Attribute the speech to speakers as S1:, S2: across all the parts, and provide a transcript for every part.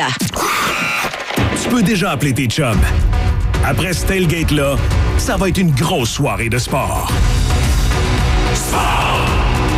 S1: Papa.
S2: Tu peux déjà appeler tes chums. Après ce tailgate-là, ça va être une grosse soirée de sport. Sport!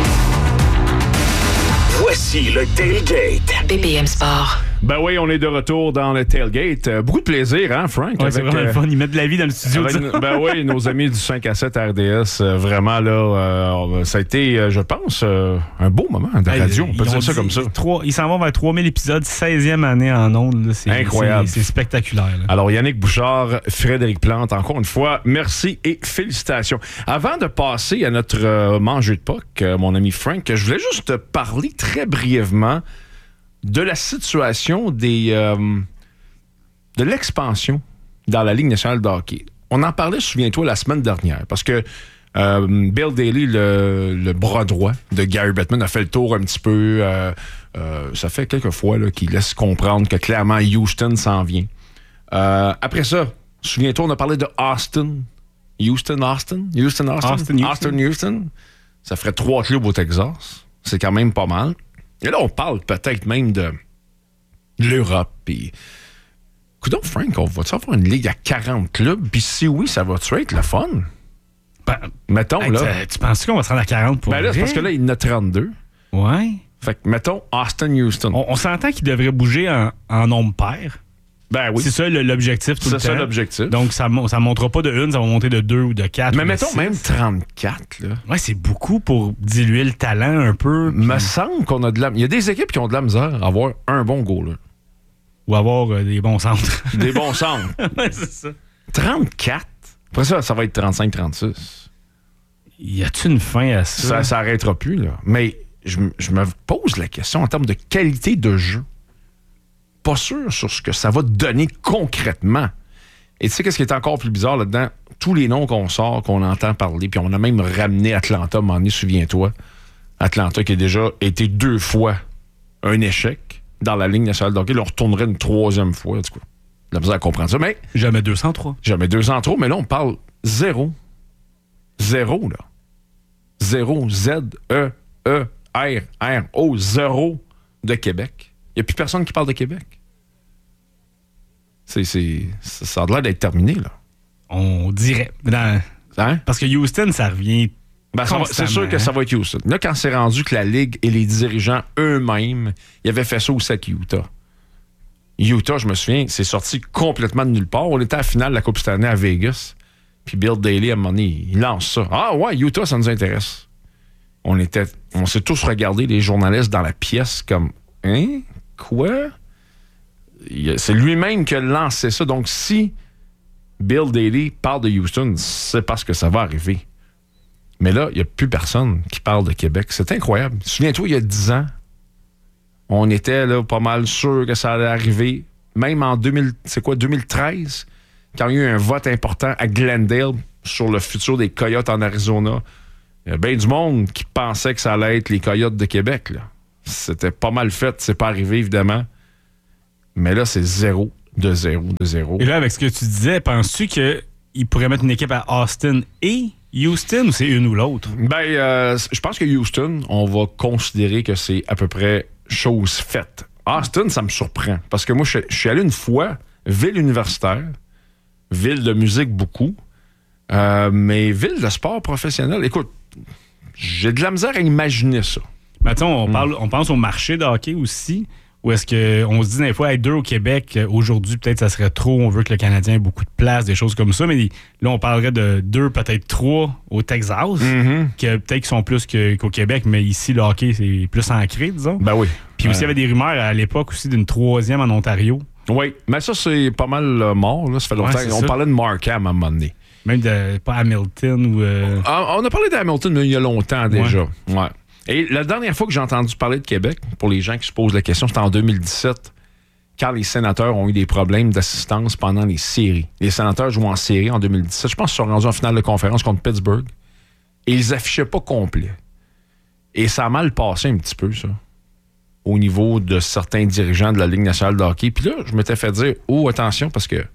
S2: Voici le tailgate.
S1: BPM Sport.
S3: Ben oui, on est de retour dans le tailgate. Beaucoup de plaisir, hein, Frank?
S4: Ouais, c'est vraiment le fun. Ils mettent de la vie dans le studio.
S3: Ben oui, nos amis du 5 à 7 RDS, vraiment, là, ça a été, je pense, un beau moment de radio. On peut dire ça comme ça.
S4: Ils s'en vont vers 3000 épisodes, 16e année en ondes. Là, c'est
S3: incroyable.
S4: C'est spectaculaire. Là.
S3: Alors, Yannick Bouchard, Frédéric Plante, encore une fois, merci et félicitations. Avant de passer à notre manger de Pâques, mon ami Frank, je voulais juste te parler très brièvement de la situation de l'expansion dans la Ligue nationale de hockey. On en parlait, souviens-toi, la semaine dernière, parce que Bill Daly, le bras droit de Gary Bettman, a fait le tour un petit peu. Ça fait quelques fois là, qu'il laisse comprendre que clairement Houston s'en vient. Après ça, souviens-toi, on a parlé de Austin. Houston. Ça ferait 3 clubs au Texas. C'est quand même pas mal. Et là, on parle peut-être même de l'Europe. Puis, écoute, Frank, on va-tu avoir une ligue à 40 clubs? Puis si oui, ça va-tu être le fun?
S4: Ben,
S3: mettons, là.
S4: Tu penses qu'on va se rendre à 40 pour
S3: ben là, c'est parce que là, il y en a 32.
S4: Ouais.
S3: Fait que, mettons, Austin-Houston.
S4: On s'entend qu'il devrait bouger en nombre pair.
S3: Ben oui.
S4: C'est ça l'objectif tout le temps.
S3: C'est ça l'objectif.
S4: Donc, ça ne montera pas de 1, ça va monter de 2 ou de 4.
S3: Mais mettons même 34, là.
S4: Ouais, c'est beaucoup pour diluer le talent un peu.
S3: Me semble qu'on a de la... Il y a des équipes qui ont de la misère à avoir un bon goaler.
S4: Ou avoir des bons centres.
S3: Des bons centres.
S4: Ouais, c'est ça.
S3: 34. Après ça va être 35-36.
S4: Y a-tu une fin à ça?
S3: Ça s'arrêtera plus, là. Mais je me pose la question en termes de qualité de jeu. Pas sûr sur ce que ça va donner concrètement. Et tu sais, qu'est-ce qui est encore plus bizarre là-dedans? Tous les noms qu'on sort, qu'on entend parler, puis on a même ramené Atlanta, à un moment donné, souviens-toi. Atlanta qui a déjà été 2 fois un échec dans la Ligue nationale de hockey. Là, on retournerait une 3e fois. En tout cas, la misère à comprendre ça. Mais
S4: jamais 203.
S3: Jamais 203, mais là, on parle 0. 0, là. 0, Z-E-E-R-R-O, 0 de Québec. Il n'y a plus personne qui parle de Québec. Ça a l'air d'être terminé, là.
S4: On dirait.
S3: Hein?
S4: Parce que Houston, ça revient.
S3: C'est sûr que ça va être Houston. Là, quand c'est rendu que la Ligue et les dirigeants eux-mêmes, ils avaient fait ça aussi avec Utah. Utah, je me souviens, c'est sorti complètement de nulle part. On était à la finale de la Coupe Stanley à Vegas. Puis Bill Daly, à un moment donné, il lance ça. Ah ouais, Utah, ça nous intéresse. On s'est tous regardés, les journalistes, dans la pièce comme... Hein? Quoi? C'est lui-même qui a lancé ça. Donc, si Bill Daly parle de Houston, c'est parce que ça va arriver. Mais là, il n'y a plus personne qui parle de Québec. C'est incroyable. Souviens-toi, il y a 10 ans, on était là, pas mal sûr que ça allait arriver. Même en 2013, quand il y a eu un vote important à Glendale sur le futur des Coyotes en Arizona, il y a bien du monde qui pensait que ça allait être les Coyotes de Québec, là. C'était pas mal fait, c'est pas arrivé, évidemment. Mais là, c'est 0 de 0 de 0.
S4: Et là, avec ce que tu disais, penses-tu qu'il pourrait mettre une équipe à Austin et Houston ou c'est une ou l'autre?
S3: Je pense que Houston, on va considérer que c'est à peu près chose faite. Austin, ça me surprend. Parce que moi, je suis allé une fois, ville universitaire, ville de musique beaucoup, mais ville de sport professionnel. Écoute, j'ai de la misère à imaginer ça.
S4: Mettons, on pense au marché de hockey aussi, ou est-ce qu'on se dit des fois, 2 au Québec, aujourd'hui, peut-être ça serait trop, on veut que le Canadien ait beaucoup de place, des choses comme ça, mais là, on parlerait de 2, peut-être 3 au Texas, qui peut-être sont plus qu'au Québec, mais ici, le hockey, c'est plus ancré, disons.
S3: Ben oui.
S4: Puis aussi, il y avait des rumeurs à l'époque aussi d'une 3e en Ontario.
S3: Oui, mais ça, c'est pas mal mort, là. Ça fait longtemps. On parlait de Markham à un moment donné.
S4: Même pas Hamilton ou...
S3: On a parlé d'Hamilton, mais il y a longtemps déjà. Ouais. Et la dernière fois que j'ai entendu parler de Québec, pour les gens qui se posent la question, c'était en 2017, quand les Sénateurs ont eu des problèmes d'assistance pendant les séries. Les Sénateurs jouent en série en 2017. Je pense qu'ils sont rendus en finale de conférence contre Pittsburgh. Et ils affichaient pas complet. Et ça a mal passé un petit peu, ça, au niveau de certains dirigeants de la Ligue nationale de hockey. Puis là, je m'étais fait dire, attention, parce que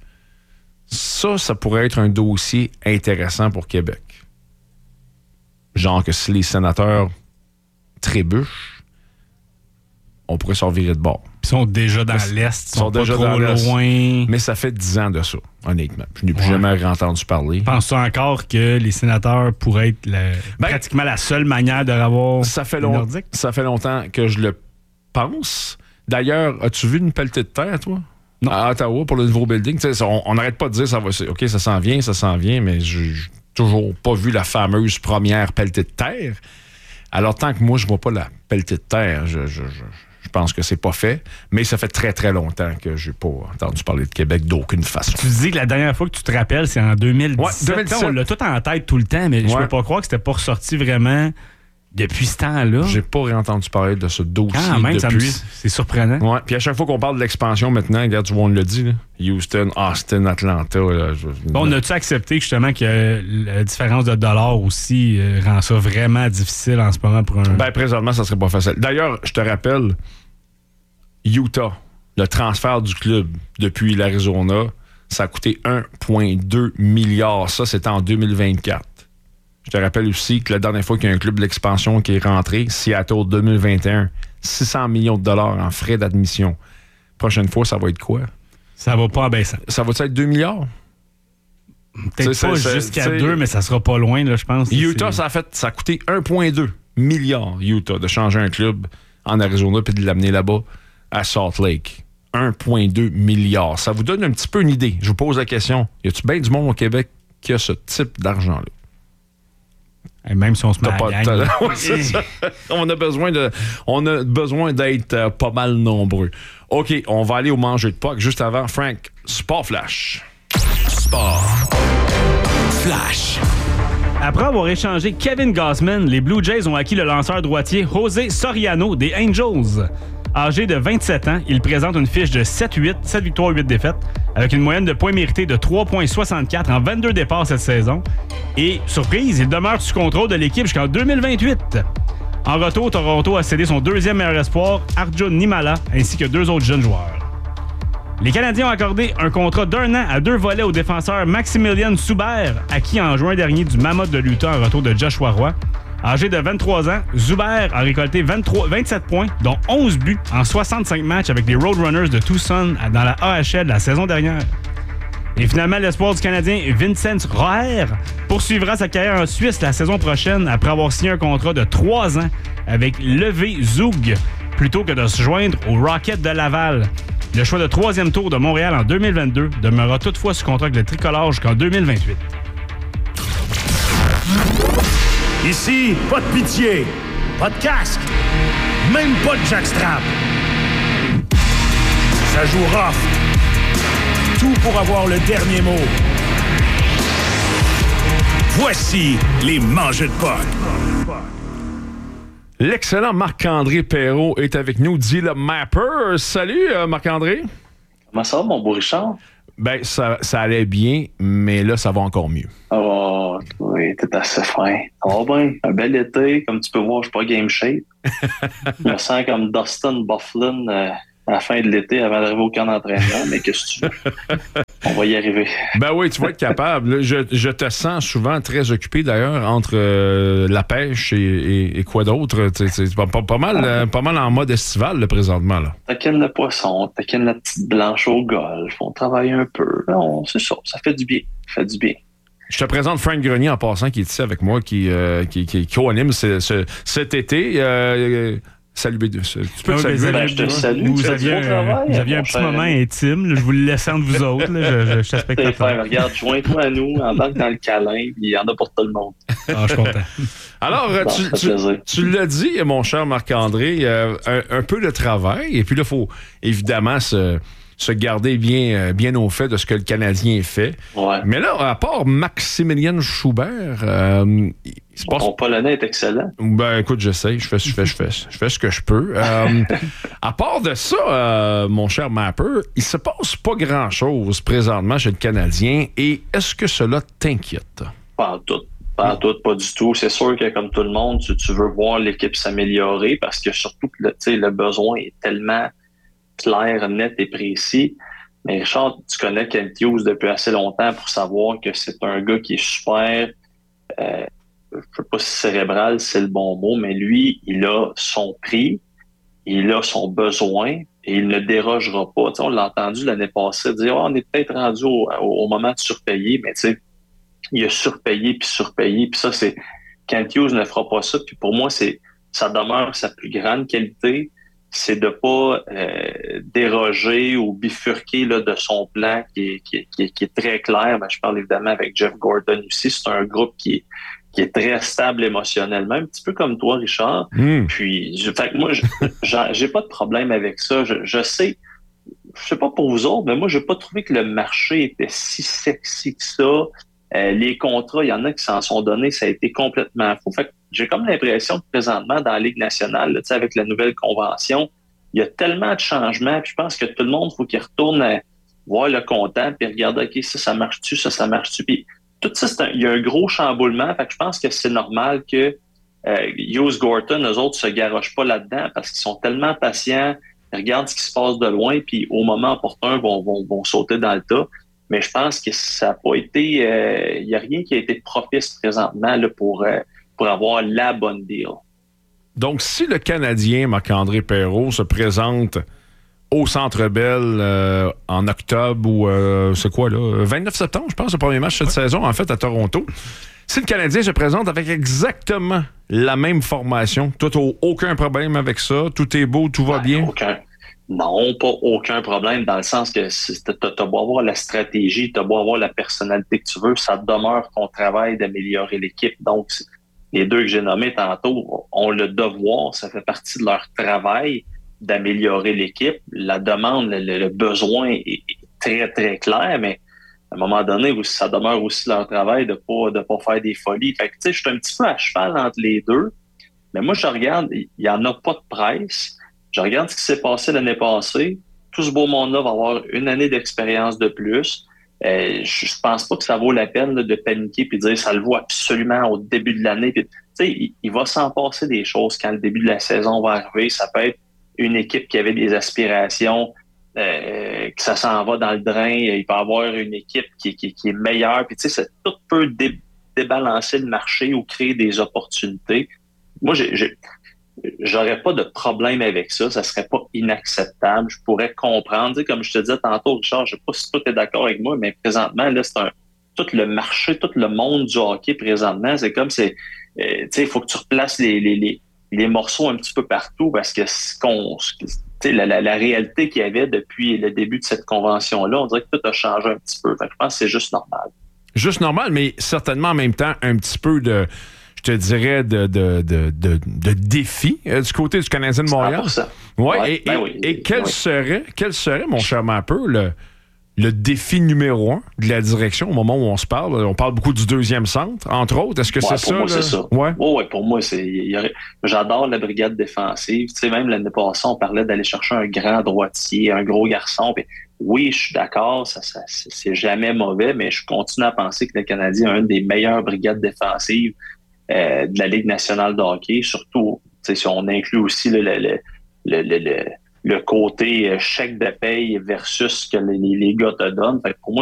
S3: ça pourrait être un dossier intéressant pour Québec. Genre que si les Sénateurs trébuchent, on pourrait s'en virer de bord.
S4: Ils sont déjà dans l'Est, ils sont pas déjà trop loin.
S3: Mais ça fait 10 ans de ça, honnêtement. Je n'ai plus jamais entendu parler.
S4: Penses-tu encore que les sénateurs pourraient être pratiquement la seule manière de revoir les Nordiques? Ça
S3: fait longtemps que je le pense. D'ailleurs, as-tu vu une pelletée de terre, toi?
S4: Non.
S3: À Ottawa, pour le nouveau building? On n'arrête pas de dire OK, ça s'en vient, mais j'ai toujours pas vu la fameuse première pelletée de terre. Alors, tant que moi, je vois pas la pelletée de terre, je pense que c'est pas fait, mais ça fait très, très longtemps que j'ai pas entendu parler de Québec d'aucune façon.
S4: Tu dis que la dernière fois que tu te rappelles, c'est en 2017.
S3: Ouais, 2017.
S4: On l'a tout en tête tout le temps, mais je peux pas croire que c'était pas ressorti vraiment depuis ce temps-là.
S3: J'ai pas réentendu parler de ce dossier
S4: quand même,
S3: depuis.
S4: C'est surprenant.
S3: Ouais. Puis à chaque fois qu'on parle de l'expansion maintenant, regarde, tu vois, on le dit, là. Houston, Austin, Atlanta. Là,
S4: on a-tu accepté justement que la différence de dollars aussi rend ça vraiment difficile en ce moment pour un...
S3: Ben, présentement, ça serait pas facile. D'ailleurs, je te rappelle, Utah, le transfert du club depuis l'Arizona, ça a coûté 1,2 milliard. Ça, c'était en 2024. Je te rappelle aussi que la dernière fois qu'il y a un club de l'expansion qui est rentré, Seattle 2021, 600 millions de dollars en frais d'admission. Prochaine fois, ça va être quoi?
S4: Ça va pas en baissant.
S3: Ça va être 2 milliards?
S4: Peut-être pas jusqu'à 2, mais ça sera pas loin, là, je pense.
S3: Utah, ça a coûté 1,2 milliard, Utah, de changer un club en Arizona puis de l'amener là-bas à Salt Lake. 1,2 milliard. Ça vous donne un petit peu une idée. Je vous pose la question. Y a-tu bien du monde au Québec qui a ce type d'argent-là?
S4: Et même si on se met à la gang.
S3: On a besoin d'être pas mal nombreux. OK, on va aller au manger de Puck. Juste avant, Frank, Sport Flash.
S2: Sport Flash.
S4: Après avoir échangé Kevin Gausman, les Blue Jays ont acquis le lanceur droitier José Soriano des Angels. Âgé de 27 ans, il présente une fiche de 7 victoires, 8 défaites, avec une moyenne de points mérités de 3,64 en 22 départs cette saison. Et, surprise, il demeure sous contrôle de l'équipe jusqu'en 2028. En retour, Toronto a cédé son deuxième meilleur espoir, Arjun Nimala, ainsi que 2 autres jeunes joueurs. Les Canadiens ont accordé un contrat d'1 an à 2 volets au défenseur Maximilian Zuber, acquis en juin dernier du Mammoth de l'Utah en retour de Joshua Roy. Âgé de 23 ans, Zuber a récolté 27 points, dont 11 buts en 65 matchs avec les Roadrunners de Tucson dans la AHL la saison dernière. Et finalement, l'espoir du Canadien Vincent Roer poursuivra sa carrière en Suisse la saison prochaine après avoir signé un contrat de 3 ans avec Levé Zug plutôt que de se joindre aux Rockets de Laval. Le choix de 3e tour de Montréal en 2022 demeurera toutefois sous contrat avec le tricolore jusqu'en 2028.
S2: Ici, pas de pitié, pas de casque, même pas de jackstrap. Ça joue rough. Tout pour avoir le dernier mot. Voici les mangeux de Puck.
S3: L'excellent Marc-André Perrault est avec nous, dit le Mapper. Salut, Marc-André.
S1: Comment ça va, mon beau Richard?
S3: Ben, ça allait bien, mais là, ça va encore mieux.
S1: Oh, oui, t'es assez fin. Ça va bien. Un bel été, comme tu peux voir, je suis pas game shape. Je me sens comme Dustin Byfuglien à la fin de l'été avant d'arriver au camp d'entraînement, mais qu'est-ce que tu veux? On va y arriver.
S3: Ben oui, tu vas être capable. Je te sens souvent très occupé, d'ailleurs, entre la pêche et quoi d'autre. C'est pas mal en mode estival, là, présentement. Là.
S1: Taquine le poisson, taquine la petite blanche au golf, on travaille un peu. Non, c'est ça, ça fait du bien. Ça fait du bien.
S3: Je te présente Frank Grenier, en passant, qui est ici avec moi, qui co-anime cet été. Salut B2. Tu peux te saluer.
S1: Je te salue.
S4: Vous aviez un petit moment intime. Là, je vous le laisse entre vous autres. Là, je t'aspecte pas.
S1: Regarde, joins-toi à nous, embarque dans le câlin, puis il y en a pour tout le monde.
S4: Ah, je suis content.
S3: Alors, tu l'as dit, mon cher Marc-André, un peu de travail. Et puis là, il faut évidemment se garder bien au fait de ce que le Canadien fait.
S1: Ouais.
S3: Mais là, à part Maximilian Schubert,
S1: mon polonais est excellent.
S3: Ben, écoute, j'essaie. Je fais ce que je peux. À part de ça, mon cher Mapper, il se passe pas grand-chose présentement chez le Canadien. Et est-ce que cela t'inquiète?
S1: Pas en tout. Pas du tout. C'est sûr que, comme tout le monde, tu veux voir l'équipe s'améliorer parce que surtout que le besoin est tellement clair, net et précis. Mais Richard, tu connais Kent Hughes depuis assez longtemps pour savoir que c'est un gars qui est super, je sais pas si cérébral, c'est le bon mot, mais lui, il a son prix, il a son besoin, et il ne dérogera pas. Tu sais, on l'a entendu l'année passée dire on est peut-être rendu au moment de surpayer, mais tu sais, il a surpayé, puis ça, c'est Kent Hughes ne fera pas ça. Puis pour moi, ça demeure sa plus grande qualité, c'est de pas déroger ou bifurquer là, de son plan qui est très clair. Ben, je parle évidemment avec Jeff Gordon aussi. C'est un groupe qui est très stable émotionnellement, un petit peu comme toi, Richard. Puis, fait que moi, j'ai pas de problème avec ça. Je sais pas pour vous autres, mais moi, j'ai pas trouvé que le marché était si sexy que ça. Les contrats, il y en a qui s'en sont donnés, ça a été complètement fou. Fait que j'ai comme l'impression que présentement, dans la Ligue nationale, là, avec la nouvelle convention, il y a tellement de changements, puis je pense que tout le monde, faut qu'il retourne voir le comptant, puis regarder, OK, ça marche-tu, ça marche-tu. Puis tout ça, il y a un gros chamboulement. Fait que je pense que c'est normal que Hughes Gordon, eux autres, se garochent pas là-dedans parce qu'ils sont tellement patients, ils regardent ce qui se passe de loin, puis au moment opportun, vont sauter dans le tas. Mais je pense que ça n'a pas été... Il n'y a rien qui a été propice présentement là, pour avoir la bonne deal.
S3: Donc, si le Canadien, Marc-André Perreault, se présente au Centre Bell en octobre ou c'est quoi là? 29 septembre, je pense, le premier match cette saison, en fait, à Toronto. Si le Canadien se présente avec exactement la même formation, toi, tu n'as aucun problème avec ça? Tout est beau, tout va bien?
S1: Non, pas aucun problème, dans le sens que t'as beau avoir la stratégie, t'as beau avoir la personnalité que tu veux, ça demeure ton travail d'améliorer l'équipe. Donc, les deux que j'ai nommés tantôt ont le devoir, ça fait partie de leur travail d'améliorer l'équipe. La demande, le besoin est très, très clair, mais à un moment donné, ça demeure aussi leur travail de pas faire des folies. Fait que, tu sais, je suis un petit peu à cheval entre les deux, mais moi, je regarde, il n'y en a pas de presse. Je regarde ce qui s'est passé l'année passée. Tout ce beau monde-là va avoir une année d'expérience de plus. Je pense pas que ça vaut la peine là, de paniquer puis de dire ça le vaut absolument au début de l'année. Puis, il va s'en passer des choses quand le début de la saison va arriver. Ça peut être une équipe qui avait des aspirations, que ça s'en va dans le drain. Il peut y avoir une équipe qui est meilleure. Puis, tout peut débalancer le marché ou créer des opportunités. Moi, j'aurais pas de problème avec ça. Ça serait pas inacceptable. Je pourrais comprendre. Comme je te disais tantôt, Richard, je sais pas si toi t'es d'accord avec moi, mais présentement, là, tout le marché, tout le monde du hockey présentement, c'est comme il faut que tu replaces les morceaux un petit peu partout parce que la réalité qu'il y avait depuis le début de cette convention-là, on dirait que tout a changé un petit peu. Fait que je pense que c'est juste normal.
S3: Juste normal, mais certainement en même temps un petit peu de... je te dirais, de défi du côté du Canadien de Montréal.
S1: 100%.
S3: Ouais, et quel serait, mon cher Mapper, le défi numéro 1 de la direction au moment où on se parle? On parle beaucoup du deuxième centre, entre autres. Est-ce que c'est ça?
S1: Pour moi, c'est ça.
S3: Ouais,
S1: pour moi, j'adore la brigade défensive. Tu sais, même l'année passée, on parlait d'aller chercher un grand droitier, un gros garçon. Puis, oui, je suis d'accord, c'est jamais mauvais, mais je continue à penser que le Canadien a une des meilleures brigades défensives de la Ligue nationale de hockey, surtout si on inclut aussi le côté chèque de paye versus ce que les gars te donnent. Fait que pour moi,